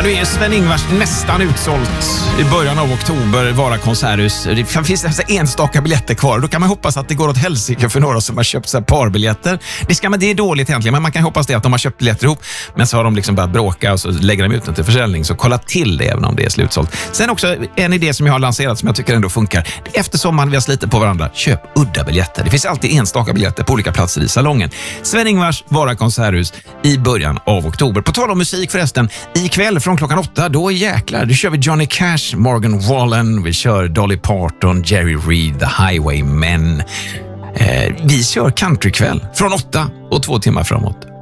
nu är Sven-Ingvars nästan utsålt i början av oktober, Vara konserthus. Det finns nästan enstaka biljetter kvar. Då kan man hoppas att det går åt helsike för några som har köpt så här parbiljetter. Det är dåligt egentligen, men man kan hoppas det att de har köpt biljetter ihop. Men så har de liksom börjat bråka och så lägger de ut den till försäljning. Så kolla till det även om det är slutsålt. Sen också en idé som jag har lanserat som jag tycker ändå funkar. Eftersom vi har slitit på varandra, köp udda biljetter. Det finns alltid enstaka biljetter på olika platser i salongen. Sven-Ingvars Vara konserthus i början av oktober. På tal om musik förresten, ikväll från klockan 8, då jäklar, då kör vi Johnny Cash, Morgan Wallen, vi kör Dolly Parton, Jerry Reed, The Highwaymen. Vi kör countrykväll från 8 och 2 timmar framåt.